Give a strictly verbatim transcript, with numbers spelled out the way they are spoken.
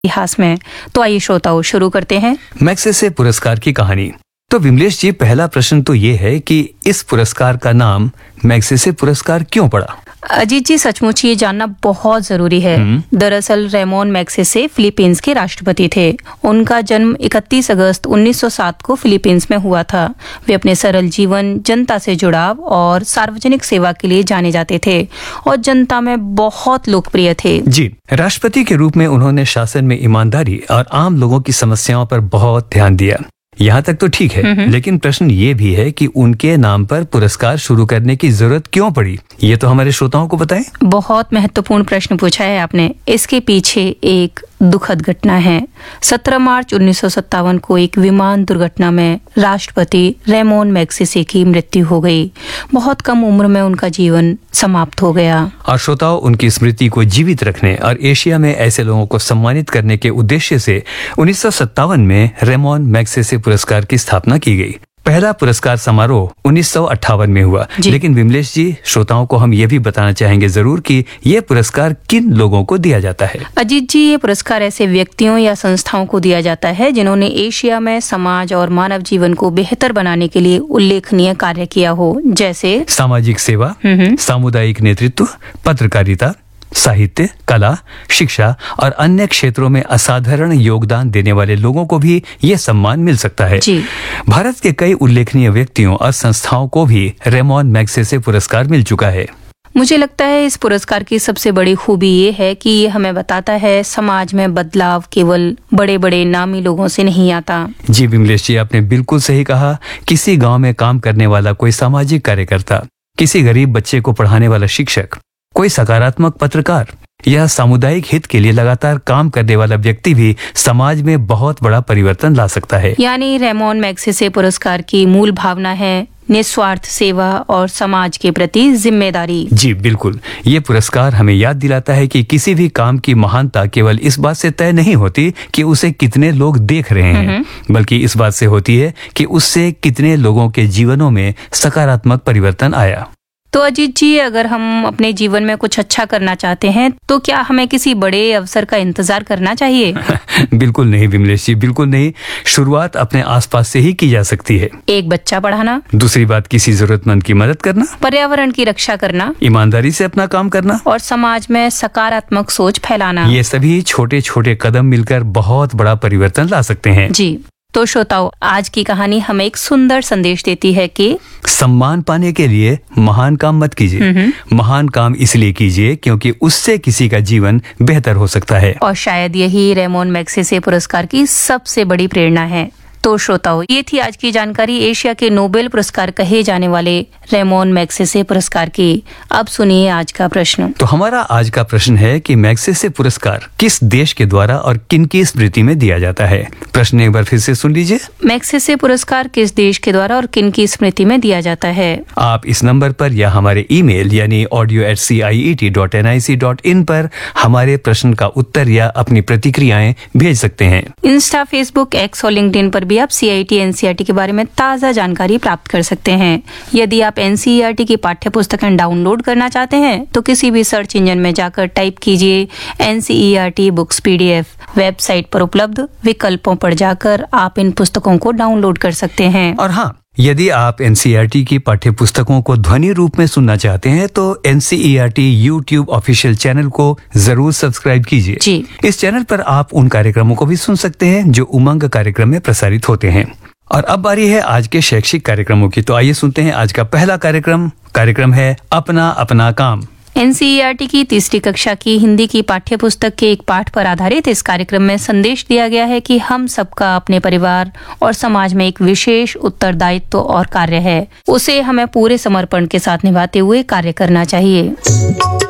इतिहास में। तो आइए श्रोताओं शुरू करते हैं मैग्सेसे पुरस्कार की कहानी। तो विमलेश जी, पहला प्रश्न तो ये है कि इस पुरस्कार का नाम मैग्सेसे पुरस्कार क्यों पड़ा? अजीत जी, सचमुच ये जानना बहुत जरूरी है। दरअसल रेमोन मैग्सेसे फिलीपींस के राष्ट्रपति थे। उनका जन्म इकतीस अगस्त उन्नीस सौ सात को फिलीपींस में हुआ था। वे अपने सरल जीवन, जनता से जुड़ाव और सार्वजनिक सेवा के लिए जाने जाते थे और जनता में बहुत लोकप्रिय थे। जी, राष्ट्रपति के रूप में उन्होंने शासन में ईमानदारी और आम लोगों की समस्याओं पर बहुत ध्यान दिया। यहाँ तक तो ठीक है, लेकिन प्रश्न ये भी है कि उनके नाम पर पुरस्कार शुरू करने की जरूरत क्यों पड़ी? ये तो हमारे श्रोताओं को बताएं। बहुत महत्वपूर्ण प्रश्न पूछा है आपने। इसके पीछे एक दुखद घटना है। सत्रह मार्च उन्नीस सौ सत्तावन को एक विमान दुर्घटना में राष्ट्रपति रेमोन मैग्सेसे की मृत्यु हो गई। बहुत कम उम्र में उनका जीवन समाप्त हो गया। और श्रोताओं, उनकी स्मृति को जीवित रखने और एशिया में ऐसे लोगों को सम्मानित करने के उद्देश्य से उन्नीस सौ सत्तावन में रेमोन मैग्सेसे पुरस्कार की स्थापना की गई। पहला पुरस्कार समारोह उन्नीस सौ अट्ठावन में हुआ। लेकिन विमलेश जी, श्रोताओं को हम ये भी बताना चाहेंगे जरूर कि ये पुरस्कार किन लोगों को दिया जाता है। अजीत जी, ये पुरस्कार ऐसे व्यक्तियों या संस्थाओं को दिया जाता है जिन्होंने एशिया में समाज और मानव जीवन को बेहतर बनाने के लिए उल्लेखनीय कार्य किया हो, जैसे सामाजिक सेवा, सामुदायिक नेतृत्व, पत्रकारिता, साहित्य, कला, शिक्षा और अन्य क्षेत्रों में असाधारण योगदान देने वाले लोगों को भी ये सम्मान मिल सकता है। जी। भारत के कई उल्लेखनीय व्यक्तियों और संस्थाओं को भी रेमोन मैग्सेसे पुरस्कार मिल चुका है। मुझे लगता है इस पुरस्कार की सबसे बड़ी खूबी ये है कि ये हमें बताता है समाज में बदलाव केवल बड़े बड़े नामी लोगों से नहीं आता। जी विमलेश जी, आपने बिल्कुल सही कहा। किसी गांव में काम करने वाला कोई सामाजिक कार्यकर्ता, किसी गरीब बच्चे को पढ़ाने वाला शिक्षक, कोई सकारात्मक पत्रकार या सामुदायिक हित के लिए लगातार काम करने वाला व्यक्ति भी समाज में बहुत बड़ा परिवर्तन ला सकता है। यानी रेमोन मैग्सेसे पुरस्कार की मूल भावना है निस्वार्थ सेवा और समाज के प्रति जिम्मेदारी। जी बिल्कुल, ये पुरस्कार हमें याद दिलाता है कि किसी भी काम की महानता केवल इस बात से तय नहीं होती कि उसे कितने लोग देख रहे हैं, बल्कि इस बात से होती है कि उससे कितने लोगों के जीवनों में सकारात्मक परिवर्तन आया। तो अजीत जी, अगर हम अपने जीवन में कुछ अच्छा करना चाहते हैं तो क्या हमें किसी बड़े अवसर का इंतजार करना चाहिए? बिल्कुल नहीं विमलेश जी, बिल्कुल नहीं। शुरुआत अपने आसपास से ही की जा सकती है। एक बच्चा पढ़ाना, दूसरी बात किसी जरूरतमंद की मदद करना, पर्यावरण की रक्षा करना, ईमानदारी से अपना काम करना और समाज में सकारात्मक सोच फैलाना। ये सभी छोटे छोटे कदम मिलकर बहुत बड़ा परिवर्तन ला सकते हैं। जी, तो श्रोताओं, आज की कहानी हमें एक सुंदर संदेश देती है कि सम्मान पाने के लिए महान काम मत कीजिए। महान काम इसलिए कीजिए क्योंकि उससे किसी का जीवन बेहतर हो सकता है। और शायद यही रेमोन मैग्सेसे पुरस्कार की सबसे बड़ी प्रेरणा है। तो श्रोताओं, ये थी आज की जानकारी एशिया के नोबेल पुरस्कार कहे जाने वाले रेमोन मैग्सेसे पुरस्कार की। अब सुनिए आज का प्रश्न। तो हमारा आज का प्रश्न है कि मैग्सेसे पुरस्कार किस देश के द्वारा और किन की स्मृति में दिया जाता है? प्रश्न एक बार फिर से सुन लीजिए। मैग्सेसे पुरस्कार किस देश के द्वारा और किन की स्मृति में दिया जाता है? आप इस नंबर पर या हमारे ईमेल यानी audio eight C I E T dot N I C dot in पर हमारे प्रश्न का उत्तर या अपनी प्रतिक्रियाएं भेज सकते हैं। इंस्टा, फेसबुक, एक्स और लिंक्डइन पर भी आप सी I T N C E R T के बारे में ताज़ा जानकारी प्राप्त कर सकते हैं। यदि आप N C E R T की पाठ्य पुस्तकें डाउनलोड करना चाहते हैं तो किसी भी सर्च इंजन में जाकर टाइप कीजिए N C E R T books P D F. Website पर उपलब्ध विकल्पों पर जाकर आप इन पुस्तकों को डाउनलोड कर सकते हैं। और हाँ, यदि आप N C E R T की पाठ्य पुस्तकों को ध्वनि रूप में सुनना चाहते हैं तो N C E R T YouTube official channel को जरूर सब्सक्राइब कीजिए। जी। इस चैनल पर आप उन कार्यक्रमों को भी सुन सकते हैं जो उमंग कार्यक्रम में प्रसारित होते हैं। और अब बारी है आज के शैक्षिक कार्यक्रमों की। तो आइए सुनते हैं आज का पहला कार्यक्रम। कार्यक्रम है अपना अपना काम। N C E R T की तीसरी कक्षा की हिंदी की पाठ्य पुस्तक के एक पाठ पर आधारित इस कार्यक्रम में संदेश दिया गया है कि हम सबका अपने परिवार और समाज में एक विशेष उत्तरदायित्व और कार्य है। उसे हमें पूरे समर्पण के साथ निभाते हुए कार्य करना चाहिए।